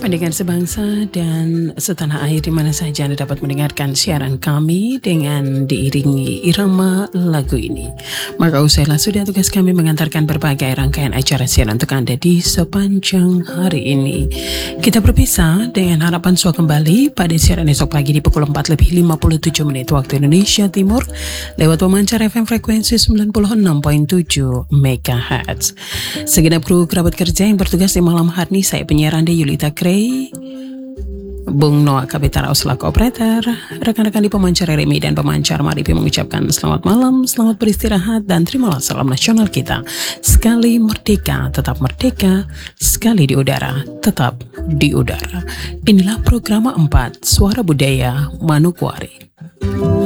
Pendengar sebangsa dan setanah air di mana saja Anda dapat mendengarkan siaran kami dengan diiringi irama lagu ini. Maka usailah sudah tugas kami mengantarkan berbagai rangkaian acara siaran untuk Anda di sepanjang hari ini. Kita berpisah dengan harapan suah kembali pada siaran esok pagi di pukul 4:57 waktu Indonesia Timur lewat pemancar FM frekuensi 96.7 MHz. Segenap kru kerabat kerja yang bertugas di malam hari ini, saya penyiar Anda Yulita Gray, Bung Noah Kapitara selaku operator, rekan-rekan di pemancar RMI dan pemancar Maripi mengucapkan selamat malam, selamat beristirahat, dan terimalah salam nasional kita. Sekali merdeka, tetap merdeka. Sekali di udara, tetap di udara. Inilah program 4 Suara Budaya Manokwari.